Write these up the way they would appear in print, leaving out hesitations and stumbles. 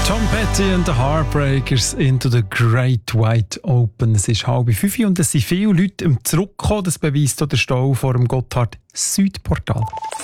Tom Petty und the Heartbreakers into the Great White Open. Es ist 4:30 und es sind viele Leute zurückgekommen. Das beweist auch der Stau vor dem Gotthard-Südportal.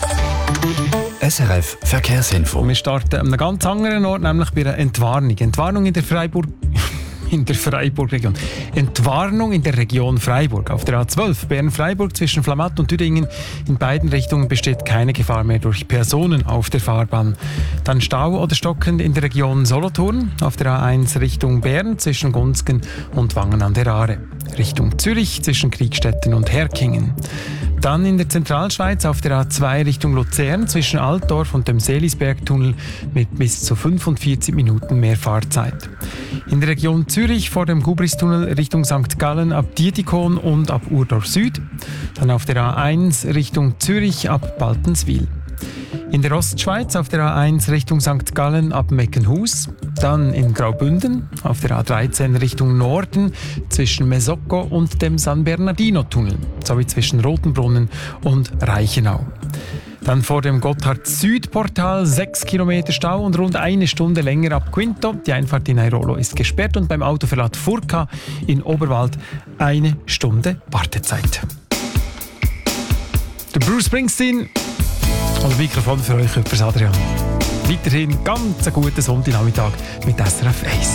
SRF Verkehrsinfo. Wir starten an einem ganz anderen Ort, nämlich bei einer Entwarnung. Entwarnung in der Freiburg-Region. Entwarnung in der Region Freiburg. Auf der A12 Bern-Freiburg zwischen Flamatt und Düdingen in beiden Richtungen besteht keine Gefahr mehr durch Personen auf der Fahrbahn. Dann Stau oder Stocken in der Region Solothurn. Auf der A1 Richtung Bern zwischen Gunzgen und Wangen an der Aare. Richtung Zürich zwischen Kriegstetten und Herkingen. Dann in der Zentralschweiz auf der A2 Richtung Luzern zwischen Altdorf und dem Seelisbergtunnel mit bis zu 45 Minuten mehr Fahrzeit. In der Region Zürich vor dem Gubristunnel Richtung St. Gallen ab Dietikon und ab Urdorf Süd. Dann auf der A1 Richtung Zürich ab Baltenswil. In der Ostschweiz auf der A1 Richtung St. Gallen ab Meckenhus. Dann in Graubünden auf der A13 Richtung Norden zwischen Mesocco und dem San Bernardino-Tunnel sowie zwischen Rotenbrunnen und Reichenau. Dann vor dem Gotthard-Südportal 6 Kilometer Stau und rund eine Stunde länger ab Quinto. Die Einfahrt in Airolo ist gesperrt und beim Autoverlad Furka in Oberwald 1 Stunde Wartezeit. Der Bruce Springsteen und das Mikrofon für euch, Adrian. Weiterhin ganz einen guten Sonntagnachmittag mit SRF 1.